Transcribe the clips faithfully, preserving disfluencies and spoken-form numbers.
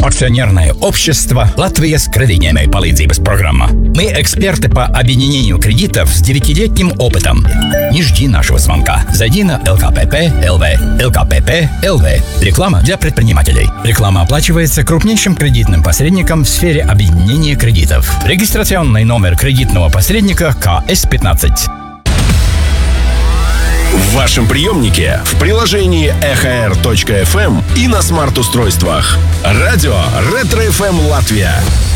Акционерное общество «Латвия с кредитной palīdzības программа». Мы эксперты по объединению кредитов с девятилетним опытом. Не жди нашего звонка. Зайди на эл ка пэ пэ точка эл ви. эл ка пэ пэ точка эл ви. Реклама для предпринимателей. Реклама оплачивается крупнейшим кредитным посредником в сфере объединения кредитов. Регистрационный номер кредитного посредника ка эс пятнадцать. В вашем приемнике, в приложении эхо эр точка эф эм и на смарт-устройствах. Радио Ретро-эф эм Латвия.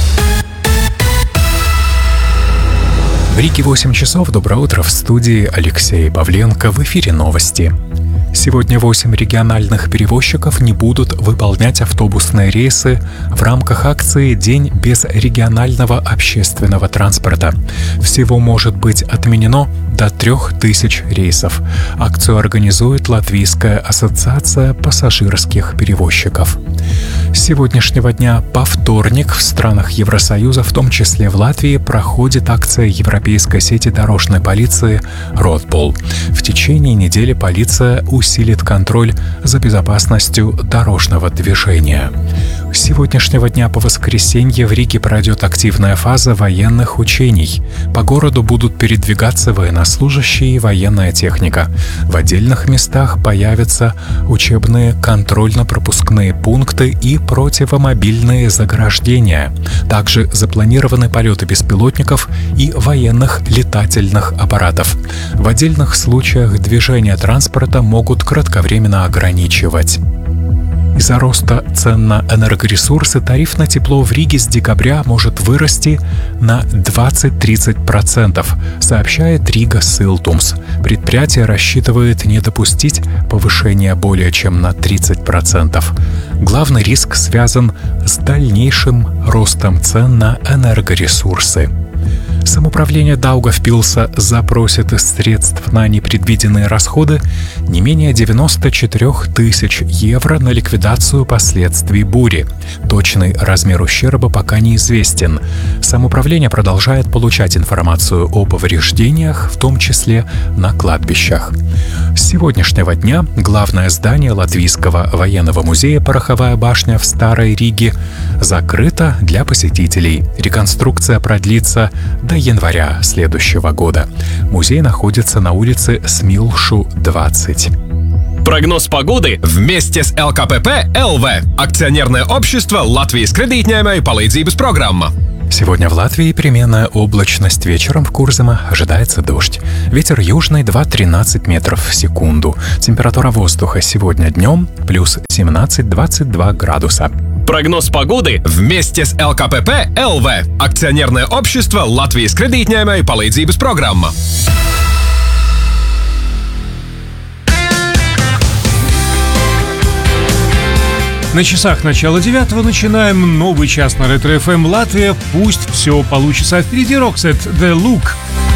В Риге восемь часов. Доброе утро. В студии Алексей Павленко. В эфире новости. Сегодня восемь региональных перевозчиков не будут выполнять автобусные рейсы в рамках акции «День без регионального общественного транспорта». Всего может быть отменено до трех тысяч рейсов. Акцию организует Латвийская ассоциация пассажирских перевозчиков. С сегодняшнего дня по вторник в странах Евросоюза, в том числе в Латвии, проходит акция европейской сети дорожной полиции «Ротпол». В течение недели полиция усилит контроль за безопасностью дорожного движения. С сегодняшнего дня по воскресенье в Риге пройдет активная фаза военных учений. По городу будут передвигаться военнослужащие и военная техника. В отдельных местах появятся учебные контрольно-пропускные пункты и противомобильные заграждения. Также запланированы полеты беспилотников и военных летательных аппаратов. В отдельных случаях движение транспорта могут кратковременно ограничивать. Из-за роста цен на энергоресурсы тариф на тепло в Риге с декабря может вырасти на двадцать-тридцать процентов, сообщает Рига Силтумс. Предприятие рассчитывает не допустить повышения более чем на тридцать процентов. Главный риск связан с дальнейшим ростом цен на энергоресурсы. Самоуправление Даугавпилса запросит из средств на непредвиденные расходы не менее девяносто четыре тысяч евро на ликвидацию последствий бури. Точный размер ущерба пока неизвестен. Самоуправление продолжает получать информацию о повреждениях, в том числе на кладбищах. С сегодняшнего дня главное здание Латвийского военного музея «Пороховая башня» в Старой Риге закрыто для посетителей. Реконструкция продлится до января следующего года. Музей находится на улице Смилшу, двадцать. Прогноз погоды вместе с эл ка пэ пэ точка эл ви. Акционерное общество «Латвия с кредитной palīdzības программа». Сегодня в Латвии переменная облачность. Вечером в Курземе ожидается дождь. Ветер южный два-тринадцать метров в секунду. Температура воздуха сегодня днем плюс семнадцать-двадцать два градуса. Прогноз погоды вместе с эл ка пэ пэ точка эл ви. Акционерное общество «Латвия с кредитной palīdzības программа». На часах начала девятого начинаем новый час на Ретро-эф эм Латвия. Пусть все получится. Впереди Роксет The Look.